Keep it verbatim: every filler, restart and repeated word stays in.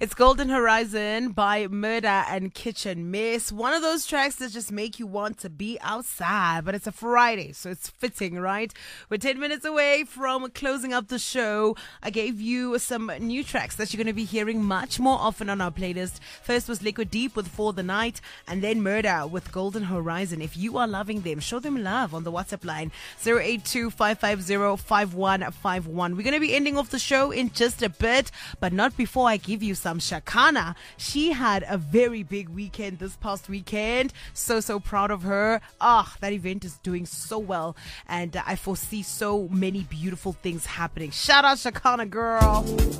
It's Golden Horizon by Murder and Kitchen Mess. One of those tracks that just make you want to be outside, but it's a Friday, so it's fitting, right? We're ten minutes away from closing up the show. I gave you some new tracks that you're going to be hearing much more often on our playlist. First was Liquid Deep with For the Night, and then Murder with Golden Horizon. If you are loving them, show them love on the WhatsApp line zero eight two, five five zero, five one five one. We're going to be ending off the show in just a bit, but not before I give you some Shakana. She had a very big weekend this past weekend. So, so proud of her. Ah, that event is doing so well, and I foresee so many beautiful things happening. Shout out Shakana, girl.